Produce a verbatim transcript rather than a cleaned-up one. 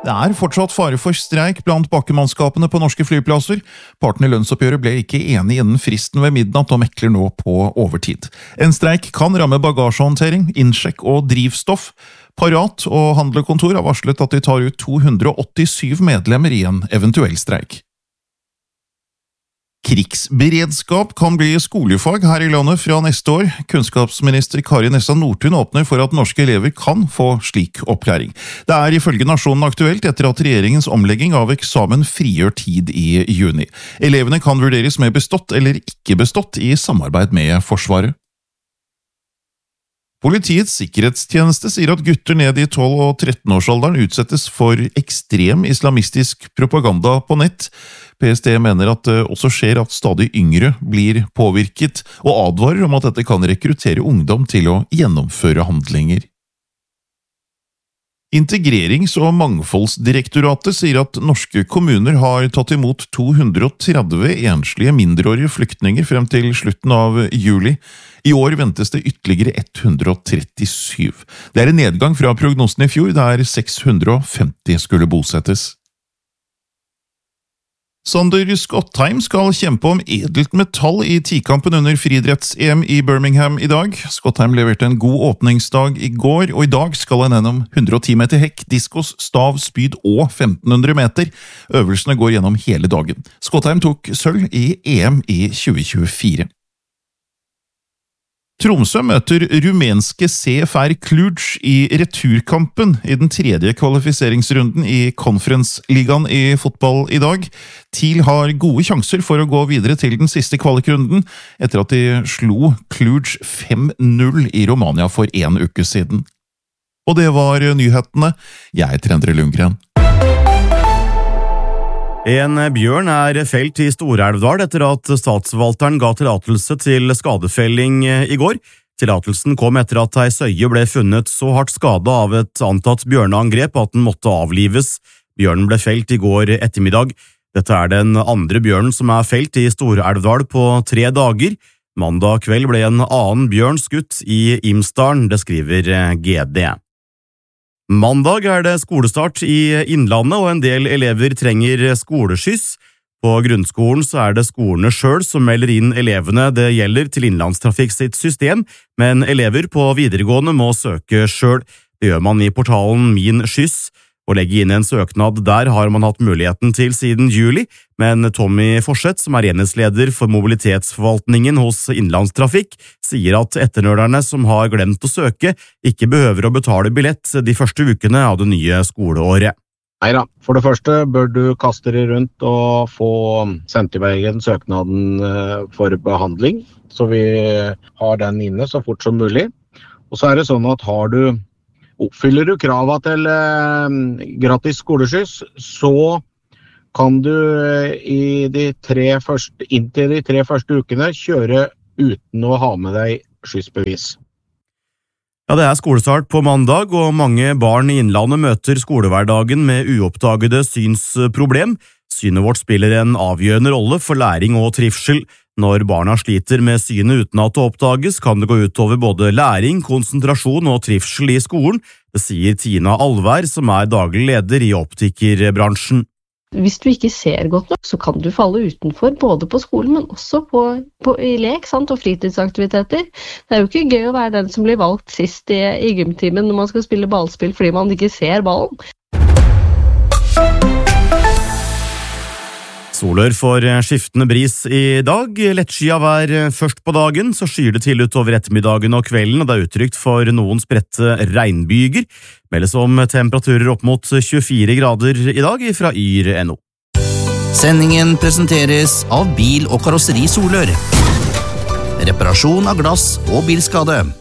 Det er fortsatt fare for streik blant bakkemannskapene på norske flyplasser. Partene i lønnsoppgjøret ble ikke enige innen fristen ved midnatt og mekler nå på overtid. En streik kan ramme bagasjehåndtering, innsjekk og drivstoff. Parat og handlekontor har varslet at de tar ut to hundre og åttisyv medlemmer i en eventuell streik. Krigsberedskap kan bli skolefag her i landet fra neste år. Kunnskapsminister Kari Nessa Nordtun åpner for at norske elever kan få slik opplæring. Det er ifølge Nasjonen aktuelt etter at regjeringens omlegging av eksamen frigjør tid i juni. Elevene kan vurderes med bestått eller ikke bestått i samarbeid med Forsvaret. Politiets sikkerhetstjeneste sier at gutter ned i tolv- og tretten-årsalderen utsettes for ekstrem islamistisk propaganda på nett. P S T mener at det også skjer at stadig yngre blir påvirket, og advarer om at dette kan rekruttere ungdom til å gjennomføre handlinger. Integrerings- og mangfoldsdirektoratet sier at norske kommuner har tatt imot to hundre og tretti enslige mindreårige flyktninger frem til slutten av juli. I år ventes det ytterligere ett hundre og trettisyv. Det er en nedgang fra prognosen i fjor, der seks hundre og femti skulle bosettes. Sander Skottheim skal kjempe om edelt metall i tikampen under friidretts-E M i Birmingham i dag. Skottheim leverte en god åpningsdag i går, og i dag skal han gjennom hundre og ti meter hekk, diskos, stav, spyd og femten hundre meter. Øvelsene går gjennom hele dagen. Skottheim tok sølv i E M i tjue tjuefire. Tromsø møter rumenske C F R Cluj i returkampen i den tredje kvalifiseringsrunden i Conference-ligaen i fotball i dag. TIL har gode sjanser for å gå videre til den siste kvalikrunden, etter at de slo Cluj fem null i Romania for en uke siden. Og det var nyhetene. Jeg heter Endre Lundgren. En bjørn er felt i Stor-Elvdal etter at statsforvalteren ga tillatelse til skadefelling i går. Tillatelsen kom etter at ei søye ble funnet så hardt skadet av et antatt bjørneangrep at den måtte avlives. Bjørnen ble felt i går ettermiddag. Dette er den andre bjørnen som er felt i Stor-Elvdal på tre dager. Mandag kveld ble en annen bjørn skutt i Imsdalen, det skriver G D. Mandag er det skolestart i Innlandet, og en del elever trenger skoleskyss. På grunnskolen så er det skolene selv som melder inn elevene det gjelder til Innlandstrafikk sitt system, men elever på videregående må søke selv. Det gjør man i portalen Min Skyss. Å legge inn en søknad der har man hatt muligheten til siden juli, men Tommy Forseth, som er enhetsleder for mobilitetsforvaltningen hos Innlandstrafikk, sier at etternølerne som har glemt å søke, ikke behøver å betale billett de første ukene av det nye skoleåret. Neida, for det første bør du kaste deg rundt og få sendt i veien søknaden for behandling, så vi har den inne så fort som mulig. Og så er det sånn at har du Oppfyller du kravet til eh, gratis skoleskyss, så kan du eh, i de tre første, inntil de tre første ukene kjøre uten å ha med deg skyssbevis. Ja, det er skolestart på mandag, og mange barn i Innlandet møter skolehverdagen med uoppdagede synsproblem. Synet vårt spiller en avgjørende rolle for læring og trivsel. Når barna sliter med synet uten at det oppdages, kan det gå utover både læring, konsentrasjon og trivsel i skolen. Det sier Tina Alvær, som er daglig leder i optikerbransjen. Hvis du ikke ser godt nok, så kan du falle utenfor, både på skolen, men også på, på, i lek sant, og fritidsaktiviteter. Det er jo ikke gøy å være den som blir valgt sist i, i gymtimen når man skal spille ballspill fordi man ikke ser ballen. Solør for skiftende bris i dag. Lettskia vær først på dagen, så skyr det til utover ettermiddagen og kvelden, og det er utrygt for noen spredte regnbyger. Meldes om temperaturer opp mot tjuefire grader i dag fra yr punktum no. Sendingen presenteres av Bil- og Karosseri Solør. Reparasjon av glass og bilskade.